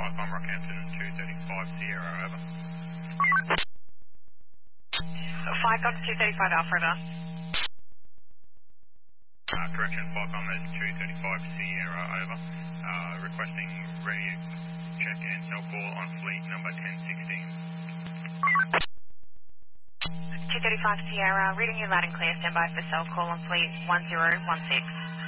Vicom Rockhampton 235 Sierra, over. Vicom 235 Alpha, over. Correction, Vicom is 235 Sierra, over. Requesting radio check and cell call on fleet number 1016. 235 Sierra, reading you loud and clear, stand by for cell call on fleet 1016.